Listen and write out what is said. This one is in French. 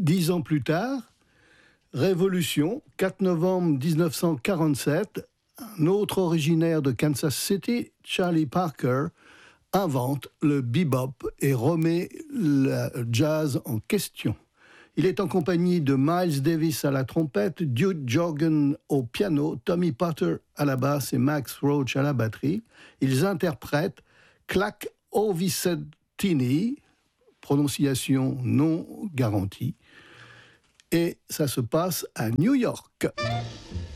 10 ans plus tard, révolution, 4 novembre 1947, un autre originaire de Kansas City, Charlie Parker, invente le bebop et remet le jazz en question. Il est en compagnie de Miles Davis à la trompette, Duke Jordan au piano, Tommy Potter à la basse et Max Roach à la batterie. Ils interprètent Clack O'Vicentini, prononciation non garantie, et ça se passe à New York.